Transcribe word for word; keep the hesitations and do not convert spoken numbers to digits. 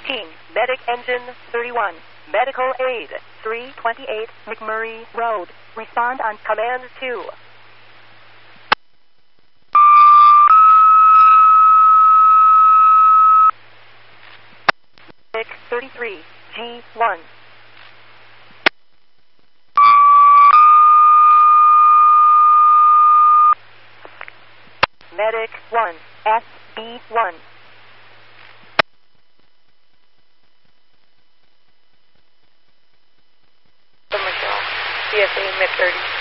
fifteen, Medic Engine thirty-one, Medical Aid three twenty-eight McMurray Road. Respond on Command two. Medic thirty-three, G one. Medic one, S B one. C S A, mid thirty.